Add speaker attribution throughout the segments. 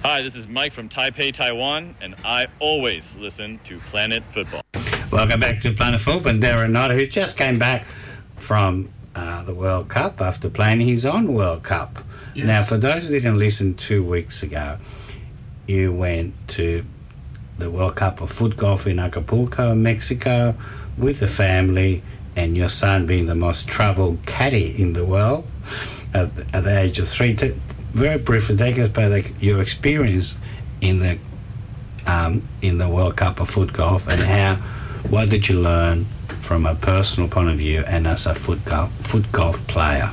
Speaker 1: Hi, this is Mike from Taipei, Taiwan, and I always listen to Planet Football.
Speaker 2: Welcome back to Planet Football. And Darren Knight, who just came back from the World Cup after playing his own World Cup.
Speaker 3: Yes.
Speaker 2: Now, for those who didn't listen 2 weeks ago, you went to the World Cup of Foot Golf in Acapulco, Mexico, with the family, and your son being the most travelled caddy in the world at the age of 3. Very briefly, take us by your experience in the World Cup of Foot Golf, and what did you learn from a personal point of view and as a foot golf player?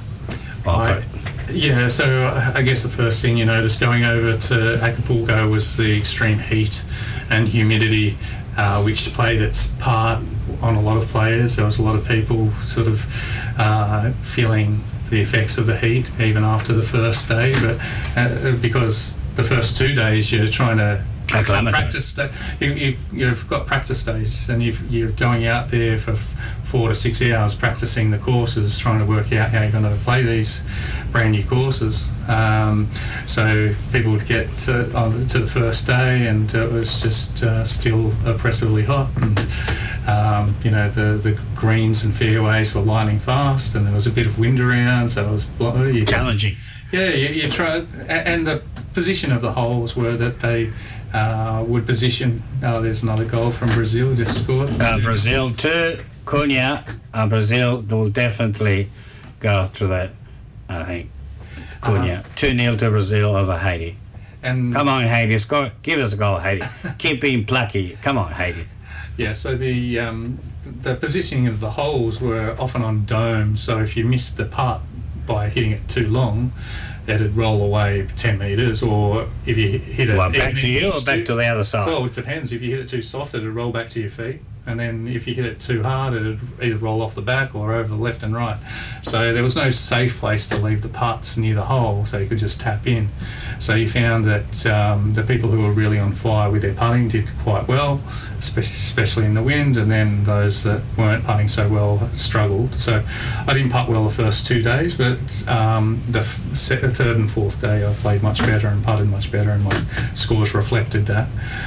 Speaker 3: So I guess the first thing you noticed going over to Acapulco was the extreme heat and humidity, which played its part on a lot of players. There was a lot of people sort of feeling the effects of the heat even after the first day, but because the first 2 days you're trying to practice. You've got practice days, and you're going out there for 4 to 6 hours practicing the courses, trying to work out how you're going to play these brand new courses. So people would get to the first day, and it was just still oppressively hot, and the greens and fairways were lining fast, and there was a bit of wind around, so it was
Speaker 2: challenging.
Speaker 3: Yeah, you try, and the position of the holes were that they would position. There's another goal from Brazil just scored.
Speaker 2: Brazil 2, Cunha. Brazil will definitely go through that. I think Cunha 2-0 to Brazil over Haiti.
Speaker 3: And
Speaker 2: come on, Haiti, give us a goal, Haiti. Keep being plucky. Come on, Haiti.
Speaker 3: Yeah, so the positioning of the holes were often on domes, so if you missed the putt by hitting it too long, it'd roll away 10 metres, or if you hit it...
Speaker 2: Well, back to you or back to the other side?
Speaker 3: Well, it depends. If you hit it too soft, it'd roll back to your feet. And then if you hit it too hard, it'd either roll off the back or over the left and right. So there was no safe place to leave the putts near the hole, so you could just tap in. So you found that the people who were really on fire with their putting did quite well, especially in the wind, and then those that weren't putting so well struggled. So I didn't putt well the first 2 days, but the third and fourth day I played much better and putted much better, and my scores reflected that.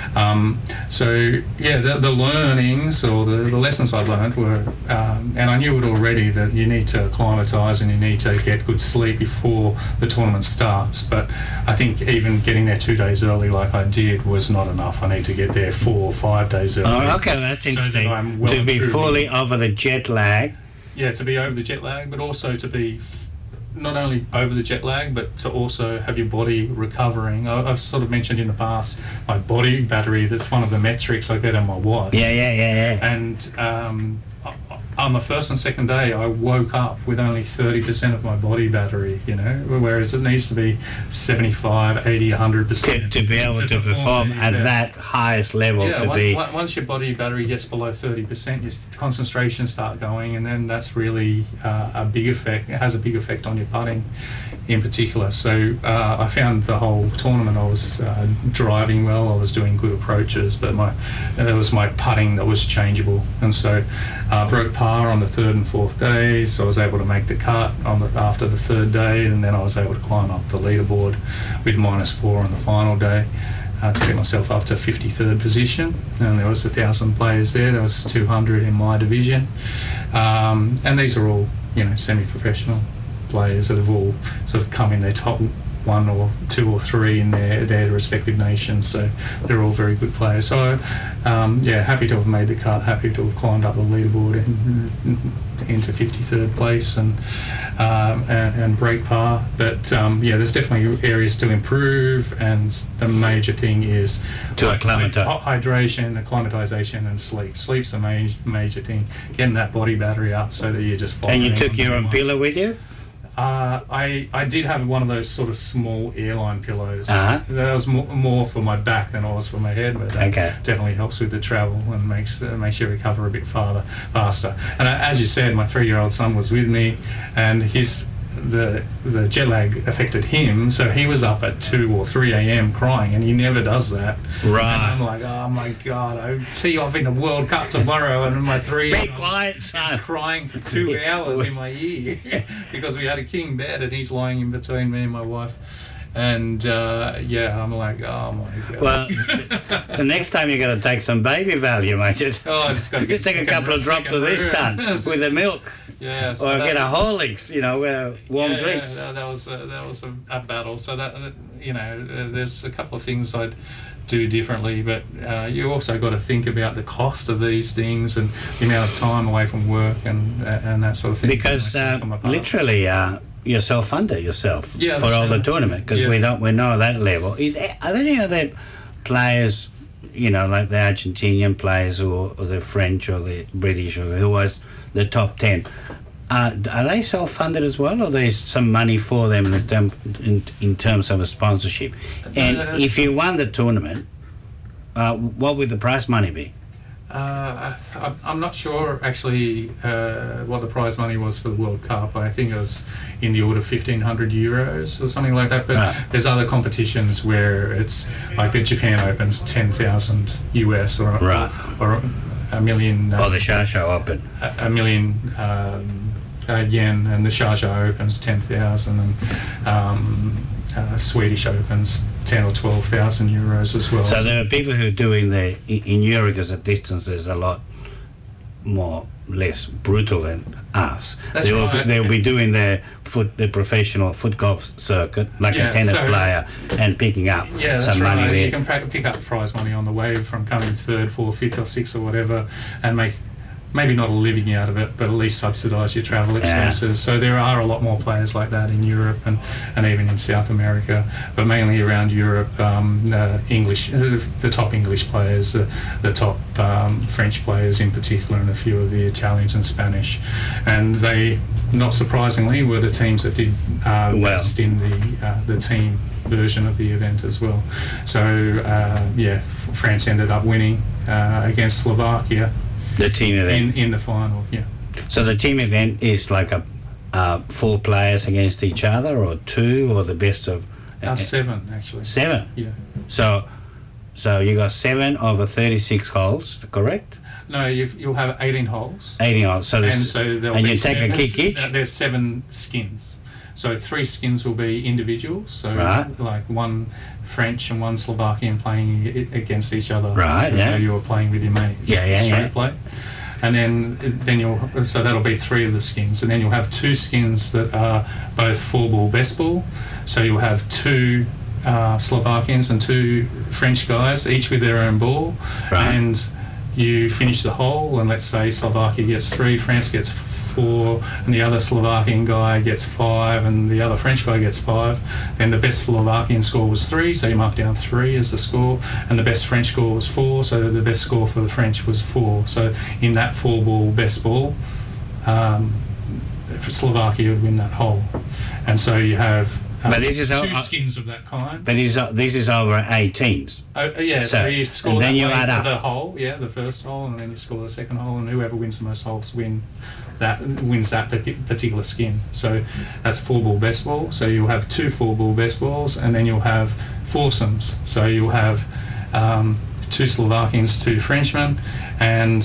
Speaker 3: The learnings or the lessons I learned were, and I knew it already, that you need to acclimatise and you need to get good sleep before the tournament starts. But I think even getting there 2 days early like I did was not enough. I need to get there 4 or 5 days early.
Speaker 2: Oh, okay, that's interesting. To be fully over the jet lag.
Speaker 3: Yeah, to be over the jet lag, but also to be not only over the jet lag, but to also have your body recovering. I've sort of mentioned in the past my body battery. That's one of the metrics I get on my watch.
Speaker 2: Yeah.
Speaker 3: And on the first and second day, I woke up with only 30% of my body battery, whereas it needs to be 75, 80, 100%.
Speaker 2: To be able to perform at that highest level.
Speaker 3: Once your body battery gets below 30%, your concentration start going, and then that's really a big effect. It has a big effect on your putting in particular. So I found the whole tournament, I was driving well, I was doing good approaches, but it was my putting that was changeable. And so broke par on the third and fourth days, so I was able to make the cut after the third day, and then I was able to climb up the leaderboard with -4 on the final day to get myself up to 53rd position. And there was 1,000 players there was 200 in my division, and these are all semi-professional players that have all sort of come in their top 1 or 2 or 3 in their respective nations, so they're all very good players. So happy to have made the cut, happy to have climbed up the leaderboard into 53rd place and break par. But there's definitely areas to improve, and the major thing is
Speaker 2: to
Speaker 3: hydration, acclimatization, and sleep. Sleep's the major thing, getting that body battery up so that you're just following.
Speaker 2: And you took your own pillow with you?
Speaker 3: I did have one of those sort of small airline pillows.
Speaker 2: Uh-huh.
Speaker 3: That was more for my back than it was for my head, but that definitely helps with the travel and makes you recover a bit faster. And as you said, my 3-year-old son was with me, and the jet lag affected him, so he was up at 2 or 3 a.m. crying, and he never does that.
Speaker 2: Right.
Speaker 3: And I'm like, oh my God, I tee off in the World Cup tomorrow, and my 3-year-old is crying for 2 hours in my ear because we had a king bed and he's lying in between me and my wife. And I'm like, oh my God.
Speaker 2: Well, the next time you're going to take some baby value, mate.
Speaker 3: I just got to
Speaker 2: take a couple of drops of this, son, with the milk.
Speaker 3: Yeah, so
Speaker 2: or get a Horlicks, warm drinks.
Speaker 3: Yeah, that was a battle. So that there's a couple of things I'd do differently, but you also got to think about the cost of these things and the amount of time away from work and that sort of thing.
Speaker 2: Because literally, you're self-funded yourself for all the tournament, because we know that level. Are there any other players, like the Argentinian players or the French or the British or who was the top 10? Are they self-funded as well, or there's some money for them in terms of a sponsorship? And if you won the tournament, what would the prize money be?
Speaker 3: I'm not sure actually what the prize money was for the World Cup. I think it was in the order of 1,500 euros or something like that. But there's other competitions where it's like the Japan Open's 10,000 US or a million.
Speaker 2: Or the Sharjah Open.
Speaker 3: A million yen, and the Sharjah Open's 10,000, and Swedish Open's 10 or 12,000 euros as well.
Speaker 2: So there are people who are doing in Europe, as a distance, there's a lot less brutal than us. They'll be doing the professional foot golf circuit, like a tennis player, and picking up some money there.
Speaker 3: You can pick up prize money on the way from coming third, fourth, fifth or sixth or whatever, and make maybe not a living out of it, but at least subsidise your travel expenses. So there are a lot more players like that in Europe and even in South America, but mainly around Europe. The top English players, the top French players in particular, and a few of the Italians and Spanish, and they, not surprisingly, were the teams that did best in the team version of the event as well. So France ended up winning against Slovakia.
Speaker 2: The team event
Speaker 3: in the final,
Speaker 2: So the team event is like four players against each other, or two, or the best of
Speaker 3: 7 actually.
Speaker 2: 7.
Speaker 3: Yeah.
Speaker 2: So you got 7 over 36 holes, correct?
Speaker 3: No, you'll have 18 holes.
Speaker 2: 18 holes. So and you take a kick each.
Speaker 3: There's 7 skins. So 3 skins will be individuals. So like one French and one Slovakian playing against each other. So you're playing with your mates. Straight play. And then so that'll be 3 of the skins, and then you'll have 2 skins that are both 4-ball best ball. So you'll have 2 Slovakians and 2 French guys, each with their own ball, and you finish the hole, and let's say Slovakia gets 3, France gets 4, and the other Slovakian guy gets 5, and the other French guy gets 5. Then the best Slovakian score was 3, so you mark down 3 as the score, and the best French score was 4, so the best score for the French was 4. So in that 4-ball best ball, Slovakia would win that hole, and so you have.
Speaker 2: But this is
Speaker 3: 2 skins of that kind.
Speaker 2: But this is over 18s.
Speaker 3: So you score
Speaker 2: and then
Speaker 3: that
Speaker 2: you add up
Speaker 3: the hole, the first hole, and then you score the second hole, and whoever wins the most holes wins that particular skin. So that's 4-ball best ball. So you'll have 2 4-ball best balls, and then you'll have foursomes. So you'll have 2 Slovakians, 2 Frenchmen, and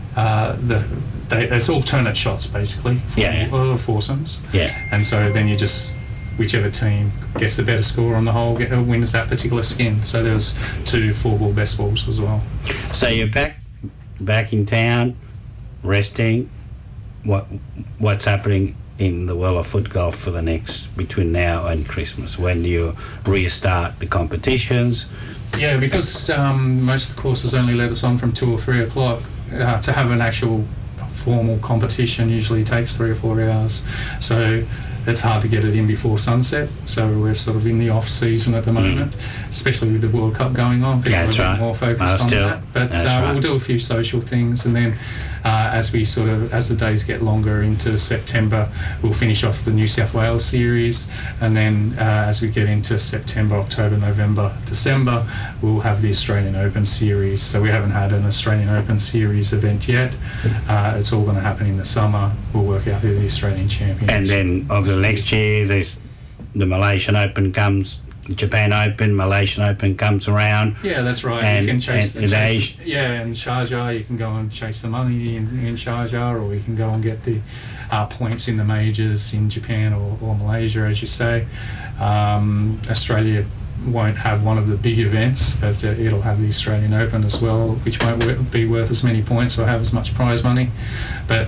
Speaker 3: it's alternate shots basically. Foursomes. And so then you just, whichever team gets the better score on the hole wins that particular skin. So there's 2 4-ball best balls as well.
Speaker 2: So you're back in town, resting. What's happening in the world of foot golf for the next, between now and Christmas? When do you restart the competitions?
Speaker 3: Yeah, because most of the courses only let us on from 2 or 3 o'clock. To have an actual formal competition usually takes 3 or 4 hours. So it's hard to get it in before sunset, so we're sort of in the off season at the moment, especially with the World Cup going on. People are a bit more focused on that. But we'll do a few social things, and then as the days get longer into September, we'll finish off the New South Wales series, and then as we get into September, October, November, December, we'll have the Australian Open series. So we haven't had an Australian Open series event yet. It's all going to happen in the summer. We'll work out who the Australian champion is.
Speaker 2: And then over the next year, the Malaysian Open comes Japan Open, Malaysian Open comes around.
Speaker 3: Yeah, that's right.
Speaker 2: And,
Speaker 3: you can chase,
Speaker 2: and
Speaker 3: in Sharjah, you can go and chase the money in Sharjah, or you can go and get the points in the majors in Japan or Malaysia, as you say. Australia won't have one of the big events, but it'll have the Australian Open as well, which won't be worth as many points or have as much prize money. But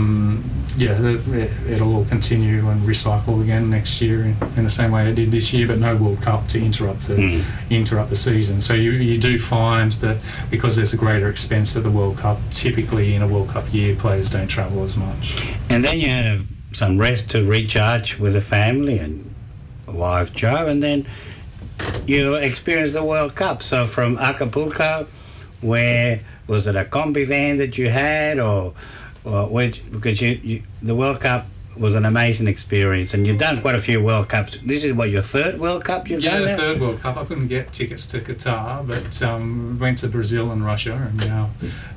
Speaker 3: it'll all continue and recycle again next year in the same way it did this year, but no World Cup to interrupt the season. So you do find that because there's a greater expense at the World Cup, typically in a World Cup year, players don't travel as much.
Speaker 2: And then you had some rest to recharge with the family and wife Jo, and then you experienced the World Cup. So from Acapulco, where was it a combi van that you had, or which, because the World Cup was an amazing experience, and you've done quite a few World Cups. This is what, your third World Cup you've done now?
Speaker 3: Yeah, third World Cup. I couldn't get tickets to Qatar, but went to Brazil and Russia, and now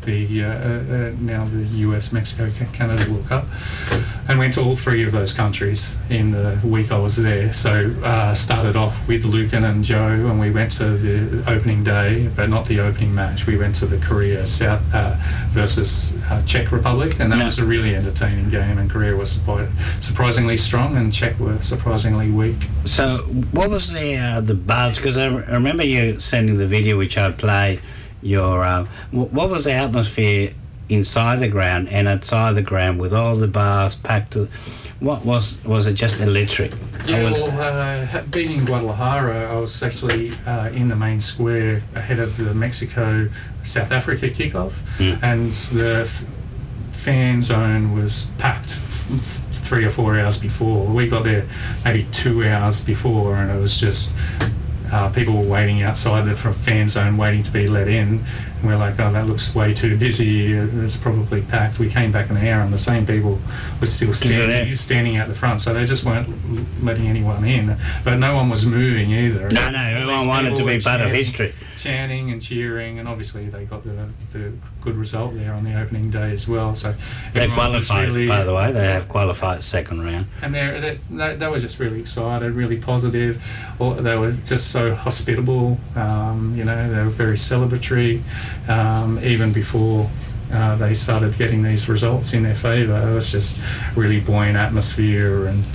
Speaker 3: the US, Mexico, Canada World Cup, and went to all three of those countries in the week I was there. So started off with Lucan and Jo, and we went to the opening day, but not the opening match. We went to the Korea South versus Czech Republic, and that was a really entertaining game, and Korea was surprisingly strong, and Czech were surprisingly weak.
Speaker 2: So what was the buzz? Because I remember you sending the video which I played. What was the atmosphere inside the ground and outside the ground with all the bars packed? What was it just electric?
Speaker 3: Yeah, being in Guadalajara, I was actually in the main square ahead of the Mexico-South Africa kickoff, and the fan zone was packed 3 or 4 hours before. We got there maybe 2 hours before, and it was just people were waiting outside the fan zone waiting to be let in. And we're like, oh, that looks way too busy, it's probably packed. We came back an hour and the same people were still standing out the front, so they just weren't letting anyone in. But no one was moving either.
Speaker 2: No, everyone wanted to be part of history.
Speaker 3: Chanting and cheering, and obviously they got the good result there on the opening day as well. So
Speaker 2: they qualified, really, by the way. They have qualified second round.
Speaker 3: And they were just really excited, really positive. They were just so hospitable. They were very celebratory. Even before they started getting these results in their favour, it was just really buoyant atmosphere. And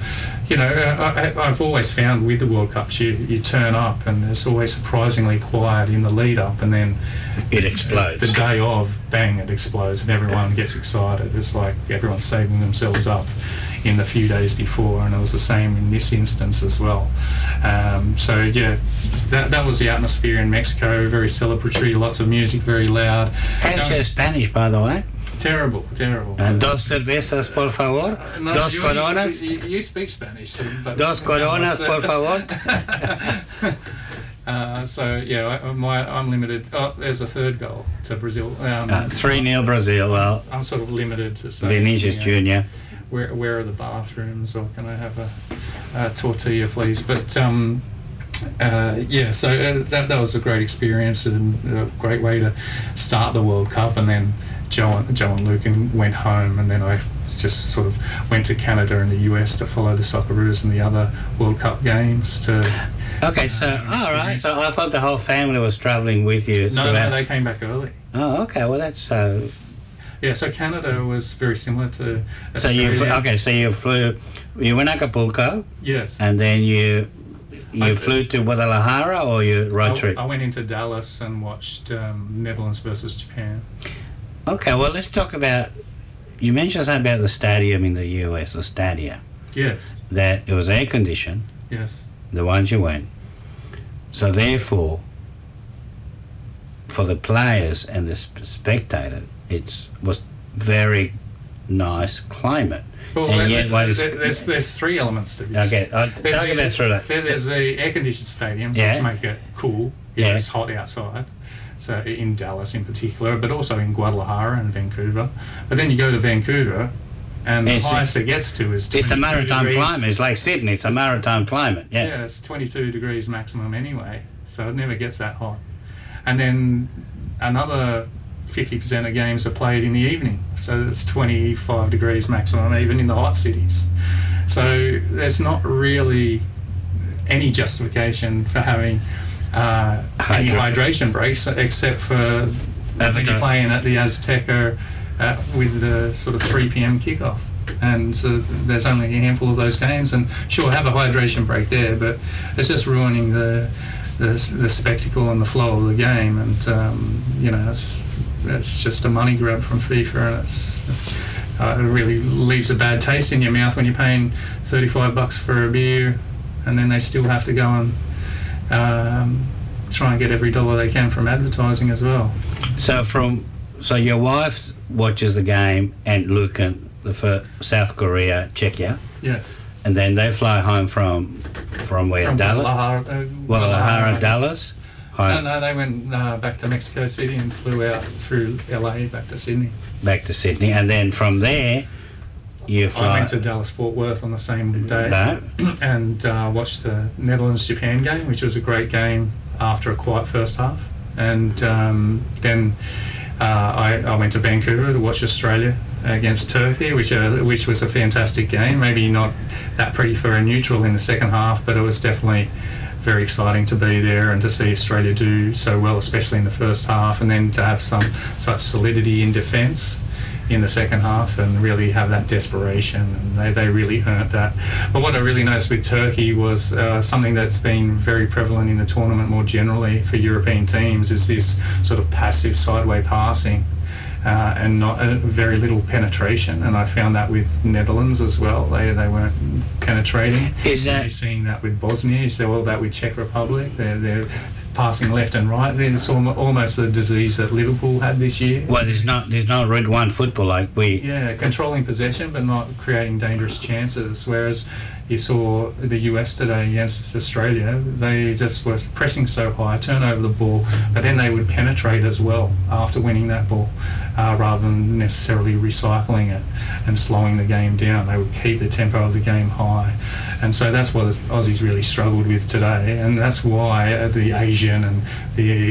Speaker 3: I've always found with the World Cups, you turn up and it's always surprisingly quiet in the lead up, and then
Speaker 2: it explodes.
Speaker 3: The day of, bang, it explodes and everyone gets excited. It's like everyone's saving themselves up in the few days before, and it was the same in this instance as well. That was the atmosphere in Mexico, very celebratory, lots of music, very loud.
Speaker 2: How's your Spanish, by the way?
Speaker 3: Terrible.
Speaker 2: Dos cervezas, por favor.
Speaker 3: No,
Speaker 2: Dos coronas.
Speaker 3: You speak Spanish.
Speaker 2: Dos coronas, por favor.
Speaker 3: I'm limited. Oh, there's a third goal to Brazil.
Speaker 2: 3-0 Brazil. Well,
Speaker 3: I'm sort of limited to say.
Speaker 2: Vinicius Junior.
Speaker 3: Where are the bathrooms, or can I have a tortilla, please? But so that was a great experience and a great way to start the World Cup. And then Jo and Lucan went home, and then I just sort of went to Canada and the US to follow the Socceroos and the other World Cup games.
Speaker 2: Okay, so all right. So I thought the whole family was travelling with you.
Speaker 3: No, they came back early.
Speaker 2: Oh, okay. Well, that's.
Speaker 3: Yeah, so Canada was very similar to Australia.
Speaker 2: So you flew. You went to Acapulco.
Speaker 3: Yes.
Speaker 2: And then you flew to Guadalajara, or you road trip?
Speaker 3: I went into Dallas and watched Netherlands versus Japan.
Speaker 2: Okay, well, let's talk about. You mentioned something about the stadium in the US, the Stadia.
Speaker 3: Yes. That
Speaker 2: it was air conditioned.
Speaker 3: Yes.
Speaker 2: The ones you went. So therefore, for the players and the spectator, it was very nice climate.
Speaker 3: Well, and yet, there's three elements to this.
Speaker 2: Okay, tell me about through that.
Speaker 3: There's the air-conditioned stadiums, which make it cool. It's hot outside. So in Dallas in particular, but also in Guadalajara and Vancouver. But then you go to Vancouver, and the highest it gets to is 22
Speaker 2: It's a maritime
Speaker 3: degrees.
Speaker 2: climate. It's like Sydney. It's a maritime climate.
Speaker 3: Yeah, it's 22 degrees maximum anyway, so it never gets that hot. And then another 50% of games are played in the evening, so it's 25 degrees maximum even in the hot cities. So there's not really any justification for having any hydration breaks, except for when you're playing at the Azteca with the sort of 3 p.m. kickoff. And so there's only a handful of those games, and sure, have a hydration break there, but it's just ruining the spectacle and the flow of the game. And it's just a money grab from FIFA, and it really leaves a bad taste in your mouth when you're paying $35 for a beer, and then they still have to go and try and get every dollar they can from advertising as well.
Speaker 2: So your wife watches the game, and Lucan, for South Korea, Czechia.
Speaker 3: Yes.
Speaker 2: And then they fly home from where?
Speaker 3: From
Speaker 2: Dallas? Guadalajara, Dallas? Home.
Speaker 3: No, they went back to Mexico City and flew out through LA back to Sydney.
Speaker 2: Back to Sydney. And then from there, you fly...
Speaker 3: I went to Dallas-Fort Worth on the same day and watched the Netherlands-Japan game, which was a great game after a quiet first half. And then I went to Vancouver to watch Australia against Turkey, which was a fantastic game. Maybe not that pretty for a neutral in the second half, but it was definitely very exciting to be there and to see Australia do so well, especially in the first half, and then to have such solidity in defence in the second half and really have that desperation, and they really earned that. But what I really noticed with Turkey was something that's been very prevalent in the tournament more generally for European teams is this sort of passive sideway passing and not very little penetration, and I found that with Netherlands as well. They weren't penetrating. You're seeing that with Bosnia, you saw all that with Czech Republic. They're passing left and right. It's almost the disease that Liverpool had this year.
Speaker 2: Well, there's no red one football like we...
Speaker 3: Yeah, controlling possession but not creating dangerous chances, whereas you saw the US today against Australia, they just were pressing so high, turn over the ball, but then they would penetrate as well after winning that ball, rather than necessarily recycling it and slowing the game down. They would keep the tempo of the game high. And so that's what the Aussies really struggled with today, and that's why the Asian and the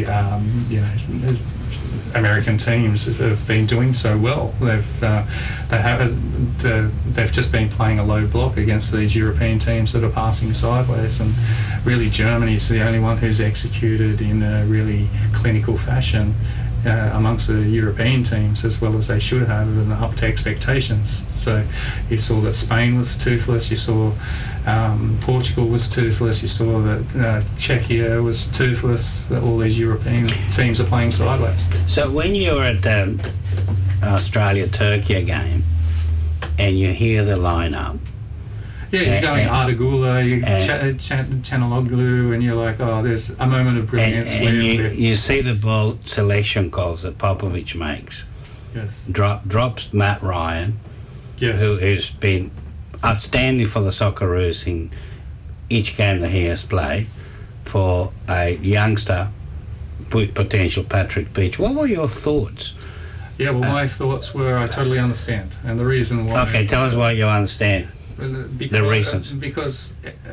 Speaker 3: American teams have been doing so well. They've just been playing a low block against these European teams that are passing sideways, and really Germany's the only one who's executed in a really clinical fashion amongst the European teams, as well as they should have, and up to expectations. So you saw that Spain was toothless, you saw Portugal was toothless, you saw that Czechia was toothless, that all these European teams are playing sideways.
Speaker 2: So when you're at the Australia-Turkey game and you hear the lineup,
Speaker 3: you're going Ardagula, Chanaloglu, and you're like, oh, there's a moment of brilliance.
Speaker 2: And you see the ball selection calls that Popovic makes.
Speaker 3: Yes.
Speaker 2: Drops Matt Ryan,
Speaker 3: yes,
Speaker 2: who's been outstanding for the Socceroos in each game that he has played, for a youngster with potential, Patrick Beach. What were your thoughts?
Speaker 3: Yeah, well, my thoughts were I totally understand. And the reason why...
Speaker 2: Okay, tell us why you understand. The reasons.
Speaker 3: Because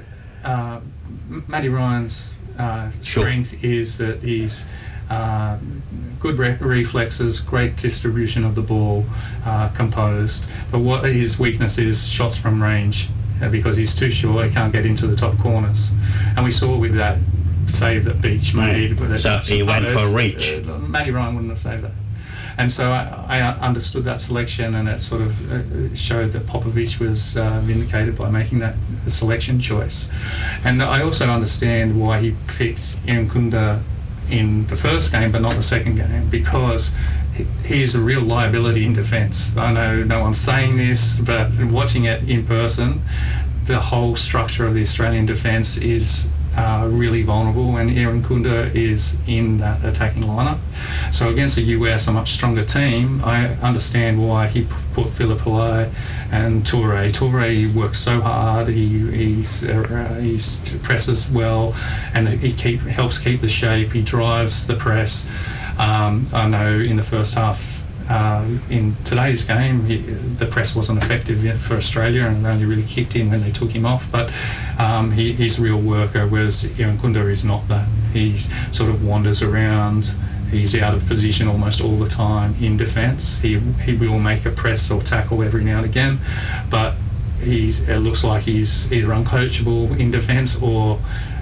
Speaker 3: Matty Ryan's strength is that he's good reflexes, great distribution of the ball, composed. But what his weakness is shots from range, because he's too short, he can't get into the top corners. And we saw with that save that Beach made.
Speaker 2: So he went for reach.
Speaker 3: Matty Ryan wouldn't have saved that. And so I understood that selection, and it sort of showed that Popovic was vindicated by making that selection choice. And I also understand why he picked Nkunda in the first game but not the second game, because he's a real liability in defence. I know no one's saying this, but watching it in person, the whole structure of the Australian defence is really vulnerable, and Nkunda is in that attacking lineup. So against the US, a much stronger team, I understand why he put Philippolai and Toure. Toure works so hard, he presses well, and he helps keep the shape, he drives the press. I know in the first half, in today's game, the press wasn't effective yet for Australia, and only really kicked in when they took him off. But he's a real worker, whereas Nkunda is not that. He sort of wanders around. He's out of position almost all the time in defence. He will make a press or tackle every now and again, but it looks like he's either uncoachable in defence, or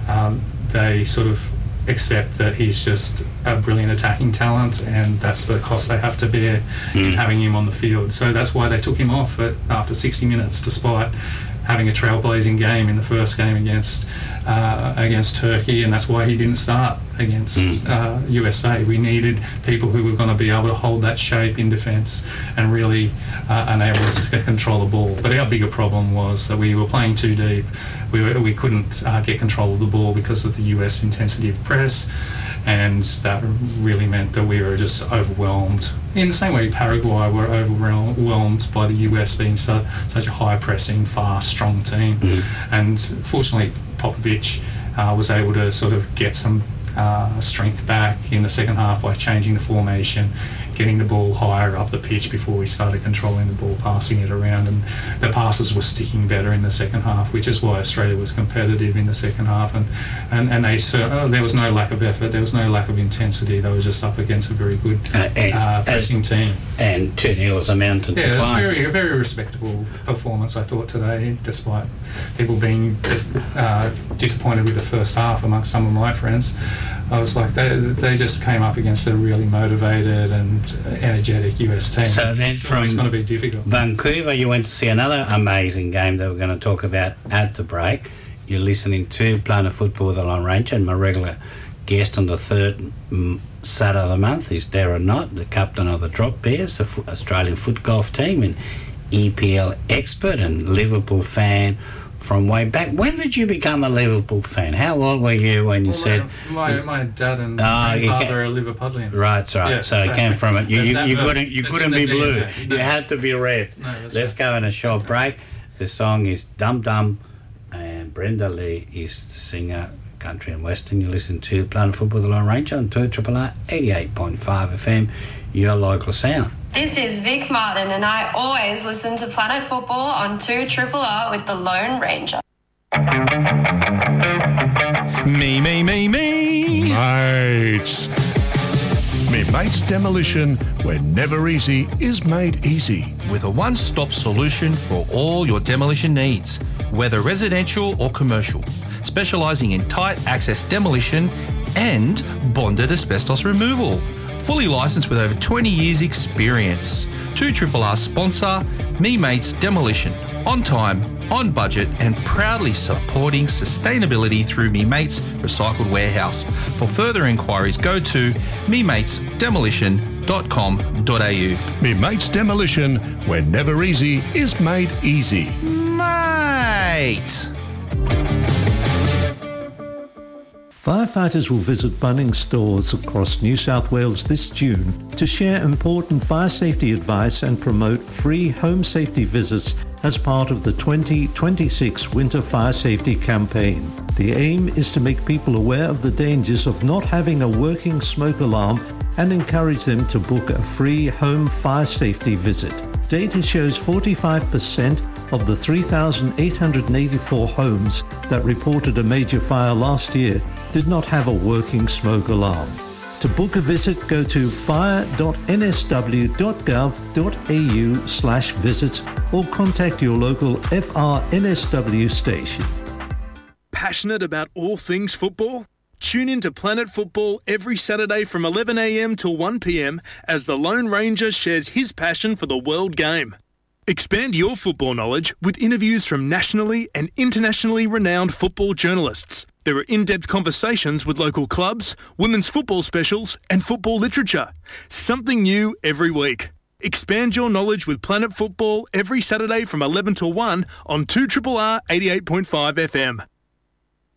Speaker 3: they sort of accept that he's just a brilliant attacking talent, and that's the cost they have to bear in having him on the field. So that's why they took him off after 60 minutes, despite having a trailblazing game in the first game against Turkey, and that's why he didn't start against USA. We needed people who were going to be able to hold that shape in defence and really enable us to control the ball. But our bigger problem was that we were playing too deep. We couldn't get control of the ball because of the US intensity of press, and that really meant that we were just overwhelmed. In the same way Paraguay were overwhelmed by the US being such a high-pressing, fast, strong team. And fortunately, Popovic was able to sort of get some strength back in the second half by changing the formation, getting the ball higher up the pitch before we started controlling the ball, passing it around, and the passes were sticking better in the second half, which is why Australia was competitive in the second half. And they there was no lack of effort, there was no lack of intensity. They were just up against a very good pressing team.
Speaker 2: And 2-0 is a mountain to climb.
Speaker 3: It was a very respectable performance, I thought, today, despite people being disappointed with the first half amongst some of my friends. I was like, they just came up against a really motivated and energetic US team.
Speaker 2: So then from
Speaker 3: it's going to be difficult.
Speaker 2: Vancouver, you went to see another amazing game that we're going to talk about at the break. You're listening to Planet Football with the Lone Ranger, and my regular guest on the third Saturday of the month is Darren Knott, the captain of the Drop Bears, the Australian foot golf team, and EPL expert and Liverpool fan from way back. When did you become a Liverpool fan? How old were you when you said...
Speaker 3: My dad and grandfather are Liverpudlians.
Speaker 2: Right.
Speaker 3: Yeah,
Speaker 2: so it came from it. You couldn't be blue.
Speaker 3: DNA.
Speaker 2: You had to be red.
Speaker 3: No,
Speaker 2: Let's go on a short break. The song is Dum Dum, and Brenda Lee is the singer, country and western. You listen to Planet Football with the Lone Ranger on 2RRR 88.5 FM, your local sound.
Speaker 4: This is Vic Martin, and I always listen to Planet Football on 2RRR with the Lone Ranger.
Speaker 5: Me.
Speaker 6: Mates. Me Mates Demolition, where never easy is made easy.
Speaker 5: With a one-stop solution for all your demolition needs, whether residential or commercial, specialising in tight access demolition and bonded asbestos removal. Fully licensed with over 20 years experience. 2RRR sponsor, Me Mates Demolition. On time, on budget, and proudly supporting sustainability through Me Mates Recycled Warehouse. For further inquiries, go to mematesdemolition.com.au.
Speaker 6: Me Mates Demolition, where never easy is made easy.
Speaker 5: Mate!
Speaker 7: Firefighters will visit Bunnings stores across New South Wales this June to share important fire safety advice and promote free home safety visits as part of the 2026 Winter Fire Safety Campaign. The aim is to make people aware of the dangers of not having a working smoke alarm and encourage them to book a free home fire safety visit. Data shows 45% of the 3,884 homes that reported a major fire last year did not have a working smoke alarm. To book a visit, go to fire.nsw.gov.au/visits or contact your local FRNSW station.
Speaker 8: Passionate about all things football? Tune in to Planet Football every Saturday from 11 a.m. till 1 p.m. as the Lone Ranger shares his passion for the world game. Expand your football knowledge with interviews from nationally and internationally renowned football journalists. There are in-depth conversations with local clubs, women's football specials, and football literature. Something new every week. Expand your knowledge with Planet Football every Saturday from 11 till 1 on 2RRR 88.5 FM.